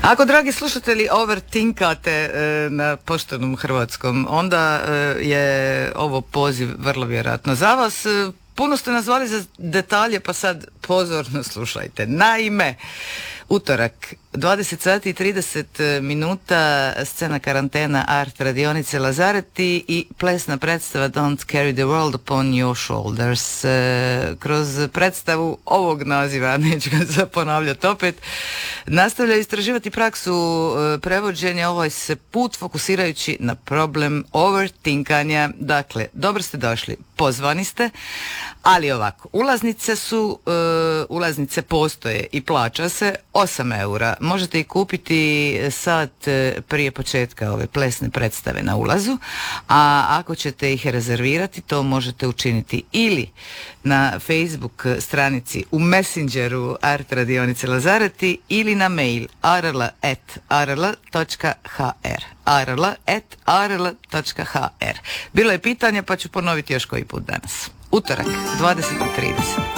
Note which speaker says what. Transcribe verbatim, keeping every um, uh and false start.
Speaker 1: Ako, dragi slušatelji, overtinkate e, na poštenom hrvatskom, onda e, je ovo poziv vrlo vjerojatno za vas. E, puno ste nas zvali za detalje, pa sad pozorno slušajte. Naime, utorak, dvadeset sati i trideset minuta, scena karantena Art radionice Lazareti i plesna predstava Don't Carry the World Upon Your Shoulders. E, kroz predstavu ovog naziva, neću ga ponavljati opet, nastavlja istraživati praksu e, prevođenja, ovaj se put fokusirajući na problem overtinkanja. Dakle, dobro ste došli, pozvani ste, ali ovako, ulaznice su, e, ulaznice postoje i plaća se osam eura. Možete ih kupiti sat prije početka ove plesne predstave na ulazu, a ako ćete ih rezervirati, to možete učiniti ili na Facebook stranici u Messengeru Art radionice Lazareti ili na mail arl at arl točka hr arl at arl točka hr. Bilo je pitanje, pa ću ponoviti još koji put danas. Utorak, dvadeset i trideset.